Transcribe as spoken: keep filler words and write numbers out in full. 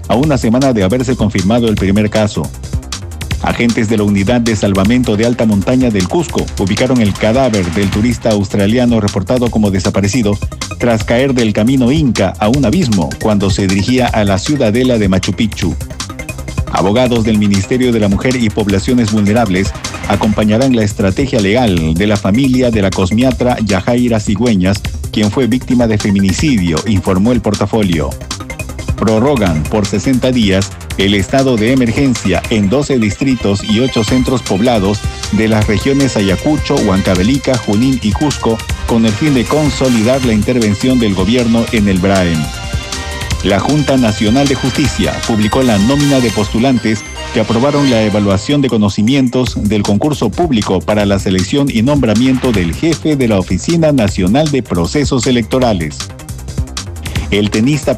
a una semana de haberse confirmado el primer caso. Agentes de la Unidad de Salvamento de Alta Montaña del Cusco ubicaron el cadáver del turista australiano reportado como desaparecido tras caer del camino Inca a un abismo cuando se dirigía a la ciudadela de Machu Picchu. Abogados del Ministerio de la Mujer y Poblaciones Vulnerables acompañarán la estrategia legal de la familia de la cosmiatra Yajaira Cigüeñas, quien fue víctima de feminicidio, informó el portafolio. Prorrogan por sesenta días el estado de emergencia en doce distritos y ocho centros poblados de las regiones Ayacucho, Huancavelica, Junín y Cusco, con el fin de consolidar la intervención del gobierno en el Braem. La Junta Nacional de Justicia publicó la nómina de postulantes que aprobaron la evaluación de conocimientos del concurso público para la selección y nombramiento del jefe de la Oficina Nacional de Procesos Electorales. El tenista